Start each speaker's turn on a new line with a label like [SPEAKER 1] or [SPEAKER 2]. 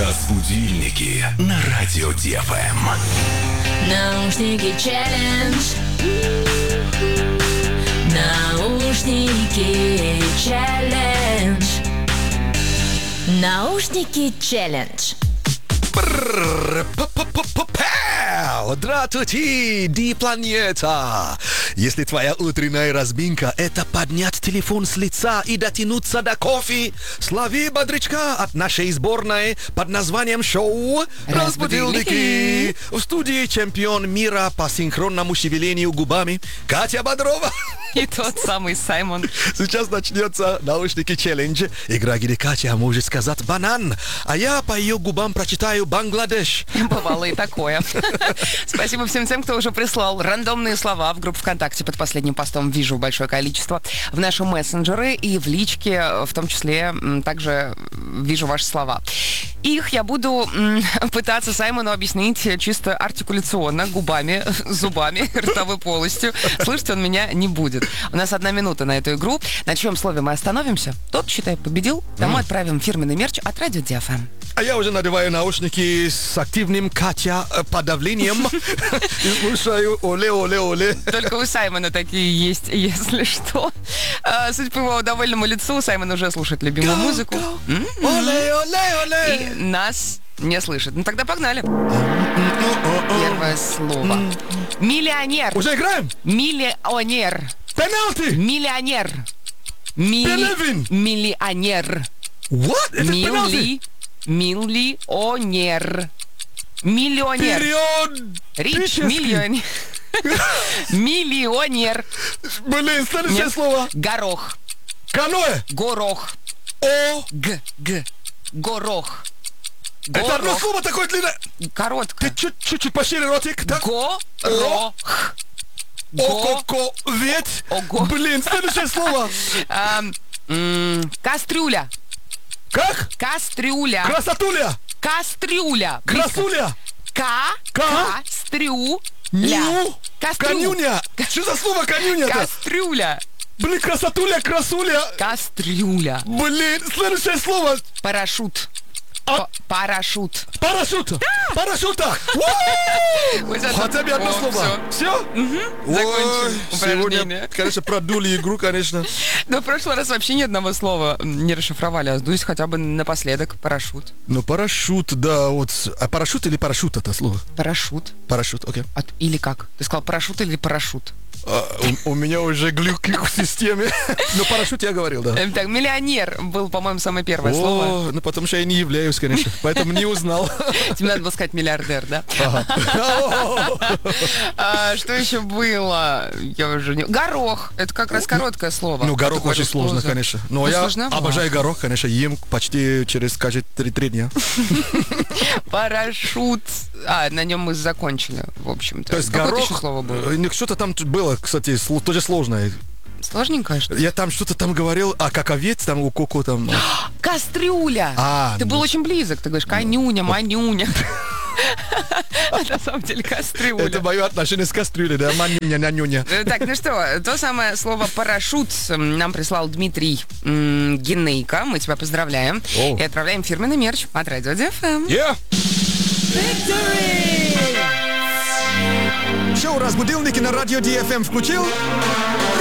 [SPEAKER 1] Разбудильники на радио ДФМ.
[SPEAKER 2] Наушники челлендж. Наушники челлендж. Наушники челлендж.
[SPEAKER 3] Здравствуйте, Ди-планета! Если твоя утренняя разминка — это поднять телефон с лица и дотянуться до кофе, слови бодрячка от нашей сборной под названием шоу «Разбудильники». В студии чемпион мира по синхронному шевелению губами Катя Бодрова.
[SPEAKER 4] И тот самый Саймон.
[SPEAKER 3] Сейчас начнется наушники челлендж. Игра, где Катя может сказать «банан», а я по ее губам прочитаю «Бангладеш».
[SPEAKER 4] Бывало и такое. Спасибо всем тем, кто уже прислал рандомные слова в группу ВКонтакте. Под последним постом вижу большое количество. В наши мессенджеры и в личке, в том числе, также вижу ваши слова. Их я буду пытаться Саймону объяснить чисто артикуляционно, губами, зубами, ротовой полостью. Слышать он меня не будет. У нас 1 минута на эту игру. На чьем слове мы остановимся, тот, считай, победил. Домой отправим фирменный мерч от Радио ДФМ.
[SPEAKER 3] А я уже надеваю наушники с активным Катя подавлением и слушаю «Оле-оле-оле».
[SPEAKER 4] Только у Саймона такие есть, если что. Судя по его довольному лицу, Саймон уже слушает любимую музыку.
[SPEAKER 3] «Оле-оле-оле».
[SPEAKER 4] И нас не слышит. Ну тогда погнали. Первое слово. Миллионер.
[SPEAKER 3] Уже играем?
[SPEAKER 4] Миллионер.
[SPEAKER 3] Пенальти.
[SPEAKER 4] Миллионер.
[SPEAKER 3] Пелевин.
[SPEAKER 4] Миллионер.
[SPEAKER 3] What? Это пенальти?
[SPEAKER 4] Миллионер. Миллионер. Рич, миллионер. Миллионер.
[SPEAKER 3] Блин, следующее слово.
[SPEAKER 4] Горох.
[SPEAKER 3] Каноэ.
[SPEAKER 4] Горох.
[SPEAKER 3] О.
[SPEAKER 4] Горох.
[SPEAKER 3] Это одно слово такое длинное.
[SPEAKER 4] Короткое.
[SPEAKER 3] Ты чуть-чуть пошире ротик. Да?
[SPEAKER 4] Горох.
[SPEAKER 3] Веть.
[SPEAKER 4] Ого.
[SPEAKER 3] Блин, следующее слово.
[SPEAKER 4] Кастрюля.
[SPEAKER 3] Как?
[SPEAKER 4] Кастрюля.
[SPEAKER 3] Красотуля.
[SPEAKER 4] Кастрюля.
[SPEAKER 3] Красуля.
[SPEAKER 4] Кастрюля.
[SPEAKER 3] Ню. Конюня. Что за слово конюня-то?
[SPEAKER 4] Кастрюля.
[SPEAKER 3] Блин, красотуля, красуля.
[SPEAKER 4] Кастрюля.
[SPEAKER 3] Блин, следующее слово.
[SPEAKER 4] Парашют. Парашют.
[SPEAKER 3] Парашюта. Парашюта. Хотя бы одно слово. Все?
[SPEAKER 4] Закончим
[SPEAKER 3] сегодня,
[SPEAKER 4] упражнение.
[SPEAKER 3] конечно, продули игру, конечно.
[SPEAKER 4] Но в прошлый раз вообще ни одного слова не расшифровали. А сдусь хотя бы напоследок. Парашют.
[SPEAKER 3] Ну, парашют, да, вот. А парашют или парашют это слово?
[SPEAKER 4] Парашют.
[SPEAKER 3] Парашют, окей.
[SPEAKER 4] Или как? Ты сказал парашют или парашют?
[SPEAKER 3] У меня уже глюки в системе. Но парашют я говорил, да.
[SPEAKER 4] Так, миллионер был, по-моему, самое первое слово.
[SPEAKER 3] Ну потому что я не являюсь, конечно. Поэтому не узнал.
[SPEAKER 4] Тебе надо было сказать миллиардер, да? Что еще было? Я уже не... Горох. Это как раз короткое слово.
[SPEAKER 3] Ну, горох очень сложно, конечно. Но я обожаю горох, конечно, ем почти через каждые 3 дня.
[SPEAKER 4] Парашют. На нем мы закончили, в общем-то.
[SPEAKER 3] То есть
[SPEAKER 4] Какое
[SPEAKER 3] горох...
[SPEAKER 4] еще слово было?
[SPEAKER 3] Что-то там было, кстати, тоже сложное.
[SPEAKER 4] Сложненькое, что ли?
[SPEAKER 3] Я там что-то там говорил, как овец, там у Коко там...
[SPEAKER 4] Кастрюля! Ты был очень близок, ты говоришь, конюня, манюня. На самом деле кастрюля.
[SPEAKER 3] Это мое отношение с кастрюлей, да, манюня, нянюня.
[SPEAKER 4] Так, ну что, то самое слово парашют нам прислал Дмитрий Генейко. Мы тебя поздравляем. И отправляем фирменный мерч от Радио ДФМ.
[SPEAKER 3] Шоу «Разбудилники» на радио ДФМ включил?